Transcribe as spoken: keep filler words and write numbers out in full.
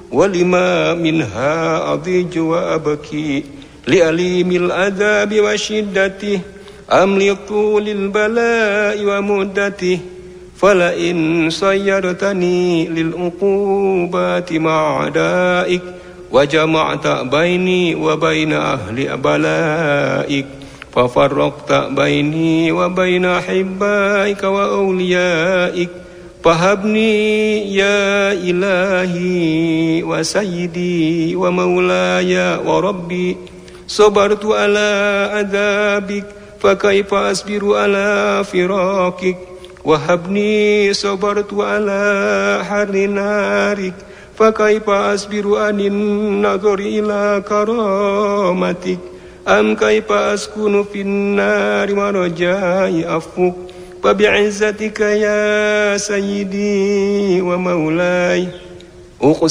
ولما منها أضيج وأبكي لأليم العذاب وشدته أم لطول البلاء ومدته فلئن صيرتني للعقوبات مع أعدائك وجمعت بيني وبين أهل بلائك ففرقت بيني وبين أحبائك وأوليائك فهبني يا إلهي وسيدي ومولاي وربي صبرت على عذابك فكيف أصبر على فراقك وهبني صبرت على حر نارك فكيف أصبر عن النظر إلى كرامتك أم كيف أسكن في النار ورجاء عفوك فبعزتك يا سيدي ومولاي